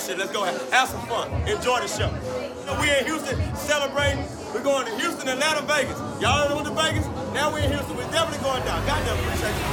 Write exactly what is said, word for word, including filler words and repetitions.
shit. Let's go have, have some fun. Enjoy the show. So we in Houston celebrating. We're going to Houston, Atlanta, Vegas. Y'all done went to Vegas? Now we in Houston. We're definitely going down. Goddamn appreciate you.